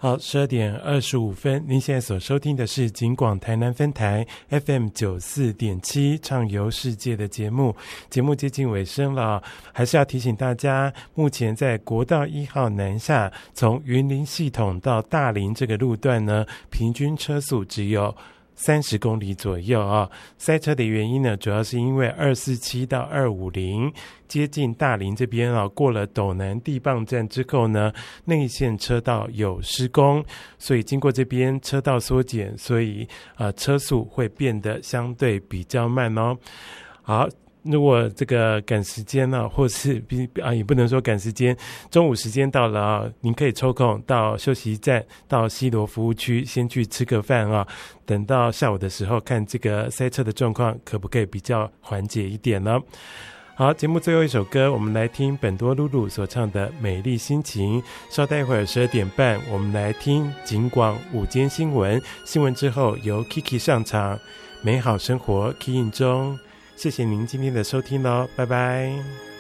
好，12:25，您现在所收听的是警广台南分台 FM94.7 畅游世界的节目。节目接近尾声了，还是要提醒大家，目前在国道1号南下，从云林系统到大林这个路段呢，平均车速只有30公里左右啊。塞车的原因呢，主要是因为247到250接近大林这边啊，过了斗南地磅站之后呢，内线车道有施工，所以经过这边车道缩减，所以车速会变得相对比较慢哦。好，如果这个赶时间呢，或是也不能说赶时间，中午时间到了啊，您可以抽空到休息站，到西螺服务区先去吃个饭啊，等到下午的时候看这个塞车的状况可不可以比较缓解一点呢？好，节目最后一首歌，我们来听本多露露所唱的《美丽心情》。稍待一会儿12点半，我们来听警广午间新闻，新闻之后由 Kiki 上场，美好生活 Key in 中。谢谢您今天的收听咯，拜拜。